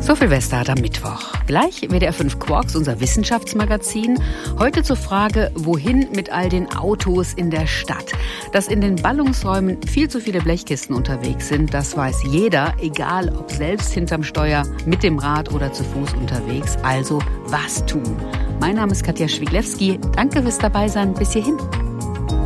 So viel Westart am Mittwoch. Gleich WDR 5 Quarks, unser Wissenschaftsmagazin. Heute zur Frage, wohin mit all den Autos in der Stadt? Dass in den Ballungsräumen viel zu viele Blechkisten unterwegs sind, das weiß jeder, egal ob selbst hinterm Steuer, mit dem Rad oder zu Fuß unterwegs. Also, was tun? Mein Name ist Katja Schwiglewski. Danke fürs Dabeisein. Bis hierhin.